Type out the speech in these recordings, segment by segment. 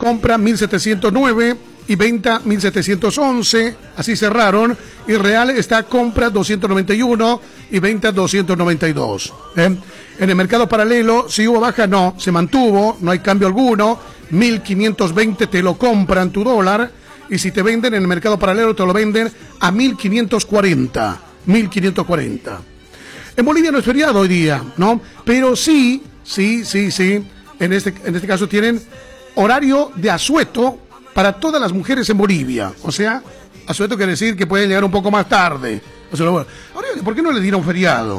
compra 1.709 y venta 1.711, así cerraron, y real está compra 291 y venta 292. En el mercado paralelo, si hubo baja, no, se mantuvo, no hay cambio alguno, 1.520 te lo compran tu dólar, y si te venden en el mercado paralelo te lo venden a 1.540. En Bolivia no es feriado hoy día, ¿no? Pero sí, en este caso tienen horario de asueto para todas las mujeres en Bolivia. O sea, asueto quiere decir que pueden llegar un poco más tarde. O sea, ahora, ¿por qué no le dieron feriado?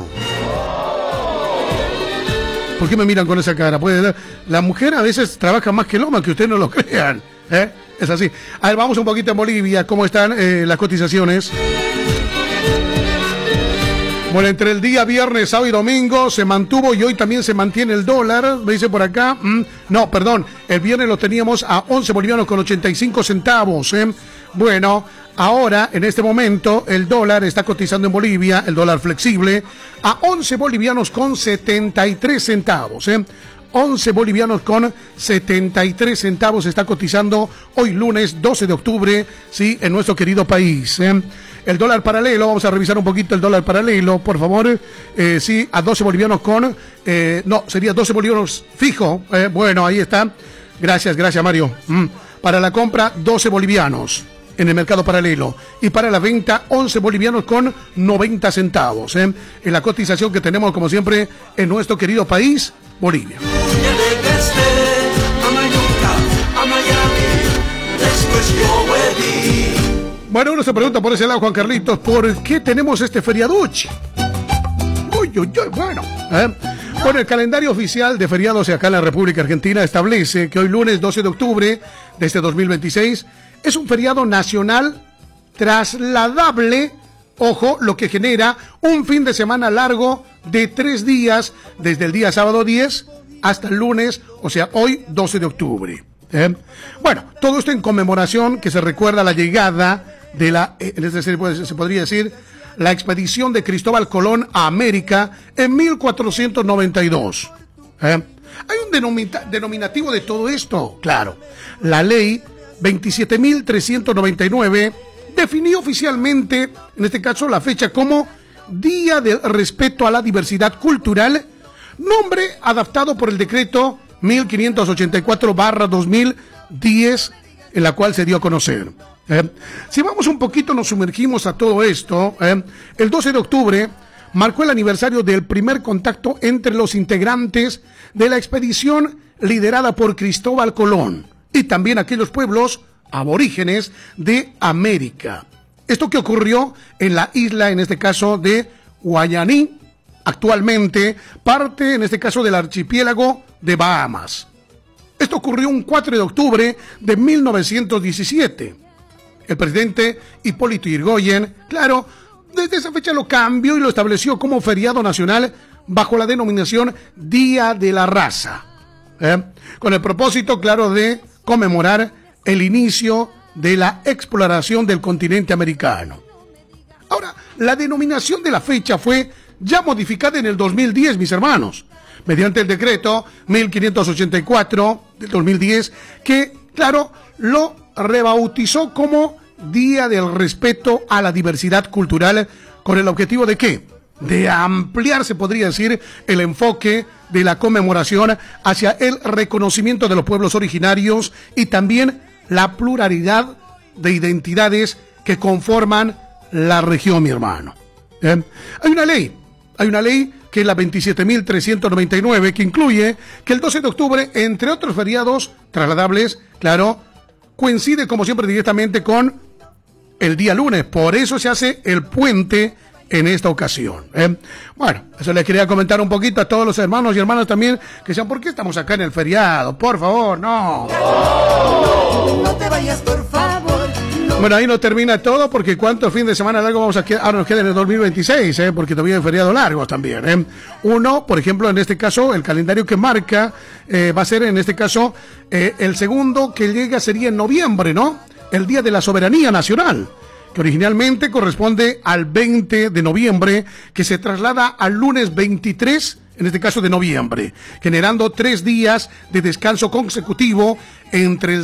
¿Por qué me miran con esa cara? La mujer a veces trabaja más que el hombre, que ustedes no lo crean, ¿eh? Es así. A ver, vamos un poquito en Bolivia. ¿Cómo están las cotizaciones? Bueno, entre el día viernes, sábado y domingo se mantuvo y hoy también se mantiene el dólar, me dice por acá. No, perdón, el viernes lo teníamos a 11 bolivianos con 85 centavos. Bueno, ahora, en este momento, el dólar está cotizando en Bolivia, el dólar flexible, a 11 bolivianos con 73 centavos. 11 bolivianos con 73 centavos está cotizando hoy lunes 12 de octubre, sí, en nuestro querido país. El dólar paralelo, vamos a revisar un poquito el dólar paralelo, por favor. Sí, a 12 bolivianos con... no, sería 12 bolivianos fijo. Bueno, ahí está. Gracias, Mario. Para la compra, 12 bolivianos en el mercado paralelo. Y para la venta, 11 bolivianos con 90 centavos. En la cotización que tenemos, como siempre, en nuestro querido país, Bolivia. Bueno, uno se pregunta por ese lado, Juan Carlitos, ¿por qué tenemos este feriaduchi? Bueno, Bueno, el calendario oficial de feriados acá en la República Argentina establece que hoy lunes 12 de octubre de este 2026 es un feriado nacional trasladable, ojo, lo que genera un fin de semana largo de 3 días, desde el día sábado 10 hasta el lunes, o sea, hoy 12 de octubre. Bueno, todo esto en conmemoración que se recuerda la llegada de se podría decir, la expedición de Cristóbal Colón a América en 1492. Hay un denominativo de todo esto, claro. La ley 27.399 definió oficialmente, en este caso, la fecha como Día del Respeto a la Diversidad Cultural, nombre adaptado por el decreto 1584/2010, en la cual se dio a conocer. Si vamos un poquito, nos sumergimos a todo esto. El 12 de octubre marcó el aniversario del primer contacto entre los integrantes de la expedición liderada por Cristóbal Colón y también aquellos pueblos aborígenes de América. Esto que ocurrió en la isla, en este caso de Guayaní, actualmente parte, en este caso, del archipiélago de Bahamas. Esto ocurrió un 4 de octubre de 1917. El presidente Hipólito Yrigoyen, claro, desde esa fecha lo cambió y lo estableció como feriado nacional bajo la denominación Día de la Raza, con el propósito, claro, de conmemorar el inicio de la exploración del continente americano. Ahora, la denominación de la fecha fue ya modificada en el 2010, mis hermanos, mediante el decreto 1584 del 2010, que, claro, lo rebautizó como Día del Respeto a la Diversidad Cultural, con el objetivo de ¿qué? De ampliar, se podría decir, el enfoque de la conmemoración hacia el reconocimiento de los pueblos originarios y también la pluralidad de identidades que conforman la región, mi hermano. Hay una ley que es la 27.399, que incluye que el 12 de octubre, entre otros feriados trasladables, claro, coincide, como siempre, directamente con el día lunes. Por eso se hace el puente en esta ocasión. Bueno, eso les quería comentar un poquito a todos los hermanos y hermanas también, que sean, ¿por qué estamos acá en el feriado? Por favor, no. No te vayas, por favor. No. Bueno, ahí no termina todo, porque ¿cuántos fines de semana largo vamos a quedar? Ahora nos queda en el 2026, porque todavía hay feriados largos también. Uno, por ejemplo, en este caso, el calendario que marca va a ser, en este caso, el segundo que llega sería en noviembre, ¿no? El Día de la Soberanía Nacional, que originalmente corresponde al 20 de noviembre, que se traslada al lunes 23, en este caso de noviembre, generando 3 días de descanso consecutivo entre el